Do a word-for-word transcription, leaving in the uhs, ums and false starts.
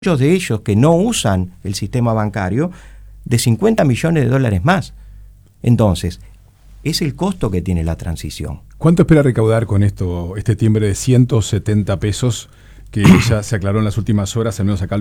muchos de ellos que no usan el sistema bancario, de cincuenta millones de dólares más. Entonces, es el costo que tiene la transición. ¿Cuánto espera recaudar con esto, este timbre de ciento setenta pesos que ya se aclaró en las últimas horas, al menos acá lo